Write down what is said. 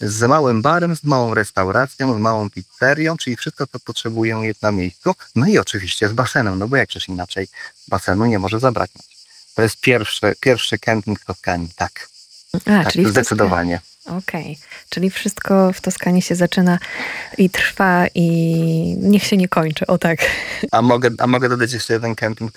z małym barem, z małą restauracją, z małą pizzerią, czyli wszystko, co potrzebują jest na miejscu. No i oczywiście z basenem, no bo jakżeż inaczej basenu nie może zabraknąć. To jest pierwszy kemping w Toskanii, tak. Tak, czyli zdecydowanie. Okej. Czyli wszystko w Toskanii się zaczyna i trwa i niech się nie kończy, o tak. A mogę dodać jeszcze jeden kemping,